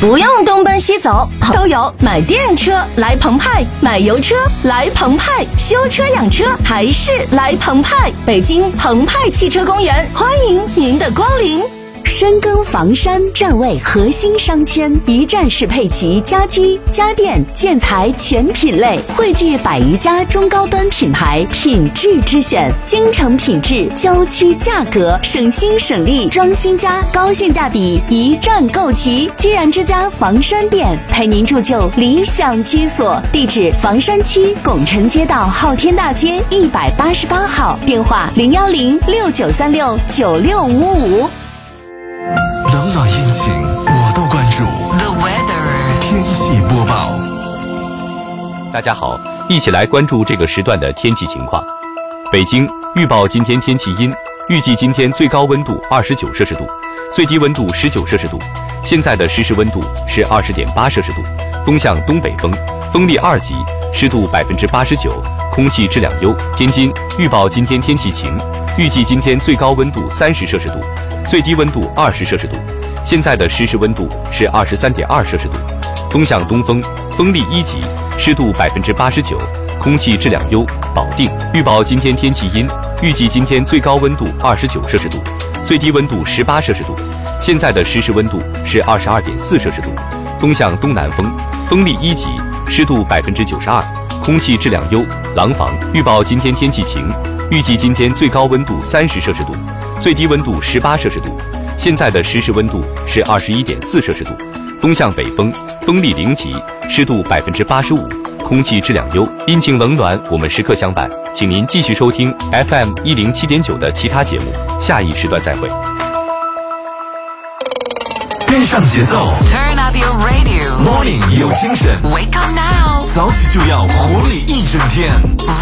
不用东奔西走，都有买电车来澎湃，买油车来澎湃，修车养车还是来澎湃。北京澎湃汽车公园，欢迎您的光临。深耕房山，站位核心商圈，一站式配齐家居、家电、建材全品类，汇聚100余家中高端品牌，品质之选，京城品质，郊区价格，省心省力，装新家，高性价比，一站购齐。居然之家房山店，陪您铸就理想居所。地址：房山区拱辰街道昊天大街188号，电话01069369655。 冷暖阴晴我都关注。 The weather 天气播报。 大家好，一起来关注这个时段的天气情况。北京预报今天天气阴，预计今天最高温度29摄氏度，最低温度19摄氏度。现在的实时温度是20.8摄氏度，风向东北风，风力2级，湿度89%，空气质量优。天津预报今天天气晴，预计今天最高温度30摄氏度，最低温度20摄氏度。现在的实时温度是23.2摄氏度，风向东风，风力1级，湿度89%，空气质量优。保定预报今天天气阴，预计今天最高温度29摄氏度，最低温度18摄氏度。现在的实时温度是22.4摄氏度，风向东南风，风力1级，湿度92%，空气质量优。廊坊预报今天天气晴，预计今天最高温度30摄氏度，最低温度18摄氏度。现在的实时温度是21.4摄氏度，风向北风，风力0级，湿度85%，空气质量优。阴晴冷暖，我们时刻相伴，请您继续收听 FM 107.9的其他节目，下一时段再会。 跟上节奏 Turn up your radio ，Morning 有精神 Wake up now 早起就要活力一整天。